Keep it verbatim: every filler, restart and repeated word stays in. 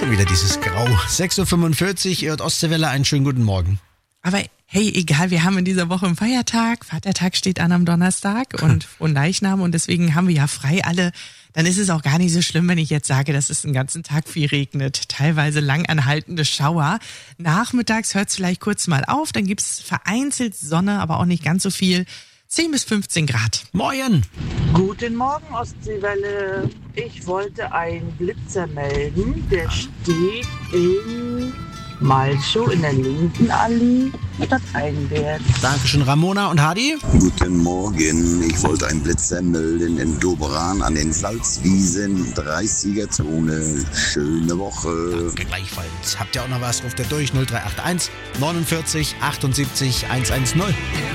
Schon wieder dieses Grau. sechs Uhr fünfundvierzig, ihr hört Ostseewelle, einen schönen guten Morgen. Aber hey, egal, wir haben in dieser Woche einen Feiertag. Vatertag steht an am Donnerstag und frohen Leichnam und deswegen haben wir ja frei alle. Dann ist es auch gar nicht so schlimm, wenn ich jetzt sage, dass es den ganzen Tag viel regnet. Teilweise lang anhaltende Schauer. Nachmittags hört es vielleicht kurz mal auf, dann gibt's vereinzelt Sonne, aber auch nicht ganz so viel. zehn bis fünfzehn Grad. Moin! Guten Morgen, Ostseewelle. Ich wollte einen Blitzer melden. Der steht in Malchow in der linken Allee, Stadt Einberg. Dankeschön, Ramona und Hadi. Guten Morgen, ich wollte einen Blitzer melden in Doberan an den Salzwiesen, dreißiger Zone. Schöne Woche. Danke gleichfalls. Habt ihr auch noch was? Ruft ihr durch null drei acht eins neunundvierzig achtundsiebzig hundertzehn.